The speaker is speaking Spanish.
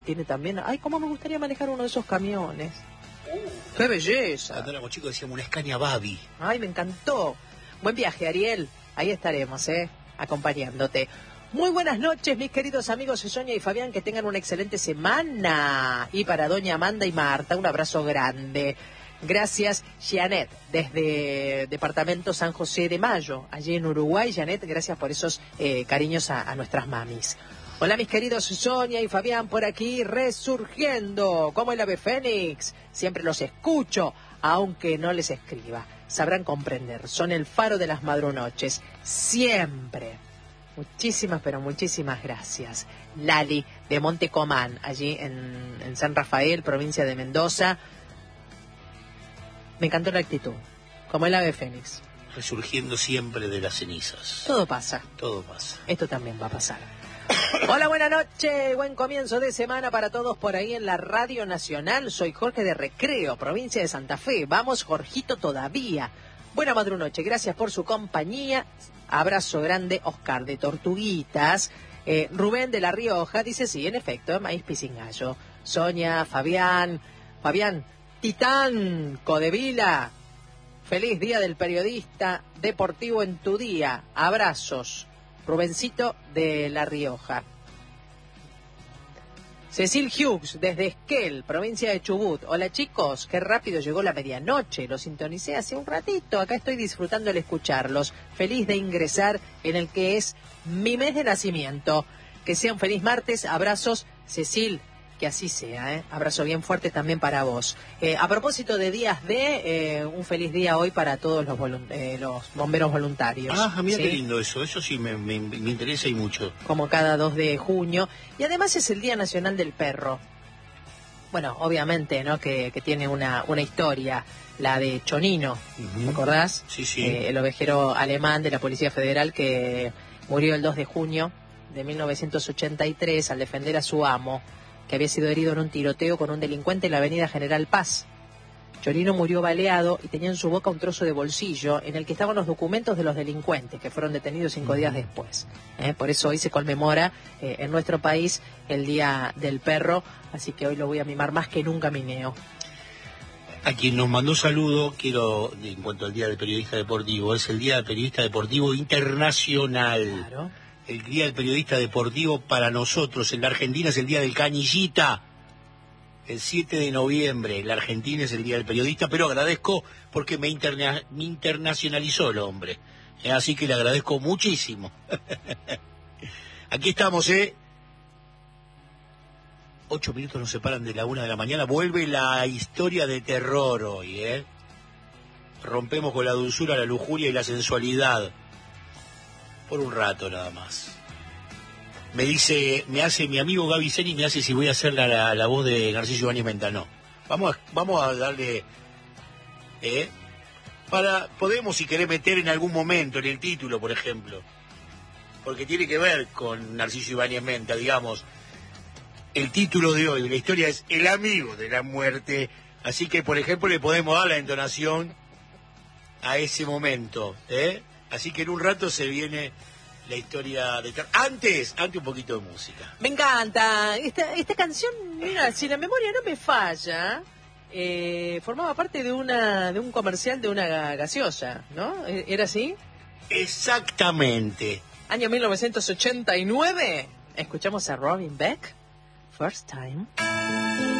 Tiene también... Ay, cómo me gustaría manejar uno de esos camiones. ¡Qué belleza! Cuando éramos chicos decíamos una Scania Babi. Ay, me encantó. Buen viaje, Ariel. Ahí estaremos, acompañándote. Muy buenas noches, mis queridos amigos Sonia y Fabián, que tengan una excelente semana. Y para doña Amanda y Marta, un abrazo grande. Gracias, Janet, desde Departamento San José de Mayo, allí en Uruguay. Janet, gracias por esos cariños a nuestras mamis. Hola, mis queridos Sonia y Fabián, por aquí resurgiendo, como el ave fénix. Siempre los escucho, aunque no les escriba. Sabrán comprender, son el faro de las madrunoches, siempre. Muchísimas, pero muchísimas gracias. Lali, de Montecomán, allí en San Rafael, provincia de Mendoza. Me encantó la actitud, como el ave fénix. Resurgiendo siempre de las cenizas. Todo pasa. Todo pasa. Esto también va a pasar. Hola, buena noche, buen comienzo de semana para todos por ahí en la Radio Nacional. Soy Jorge de Recreo, provincia de Santa Fe. Vamos, Jorgito, todavía. Buena madrunoche, gracias por su compañía. Abrazo grande, Oscar de Tortuguitas. Rubén de La Rioja dice sí, en efecto, maíz pisingallo. Sonia, Fabián, Titán, Codevila. Feliz día del periodista deportivo en tu día. Abrazos. Rubencito de La Rioja. Cecil Hughes, desde Esquel, provincia de Chubut. Hola, chicos, qué rápido llegó la medianoche. Los sintonicé hace un ratito. Acá estoy disfrutando al escucharlos. Feliz de ingresar en el que es mi mes de nacimiento. Que sea un feliz martes. Abrazos, Cecil. Que así sea, Abrazo bien fuerte también para vos. A propósito de días un feliz día hoy para todos los bomberos voluntarios. Ah, mira, ¿sí? Qué lindo eso sí me interesa y mucho. Como cada 2 de junio. Y además es el Día Nacional del Perro. Bueno, obviamente, ¿no? Que tiene una historia, la de Chonino, ¿te acordás? Sí, sí. El ovejero alemán de la Policía Federal que murió el 2 de junio de 1983 al defender a su amo, que había sido herido en un tiroteo con un delincuente en la avenida General Paz. Chonino murió baleado y tenía en su boca un trozo de bolsillo en el que estaban los documentos de los delincuentes que fueron detenidos 5 días después. Por eso hoy se conmemora en nuestro país el Día del Perro, así que hoy lo voy a mimar más que nunca, Mineo. A quien nos mandó saludo, quiero, en cuanto al Día del Periodista Deportivo, es el Día del Periodista Deportivo Internacional. Claro. El Día del Periodista Deportivo para nosotros en la Argentina es el Día del Canillita. El 7 de noviembre en la Argentina es el Día del Periodista, pero agradezco porque me internacionalizó el hombre. Así que le agradezco muchísimo. Aquí estamos, 8 minutos nos separan de la 1 de la mañana. Vuelve la historia de terror hoy, Rompemos con la dulzura, la lujuria y la sensualidad. Por un rato nada más. Me hace mi amigo Gaby Seni, me hace si voy a hacer la voz de Narciso Ibáñez Mentanó. Vamos a darle, podemos si querés meter en algún momento en el título, por ejemplo, porque tiene que ver con Narciso Ibáñez Menta, digamos. El título de hoy, la historia es El amigo de la muerte, así que, por ejemplo, le podemos dar la entonación a ese momento, Así que en un rato se viene la historia de... Antes un poquito de música. Me encanta. Esta canción, mira, si la memoria no me falla, formaba parte de un comercial de una gaseosa, ¿no? ¿Era así? Exactamente. Año 1989. Escuchamos a Robin Beck. First Time.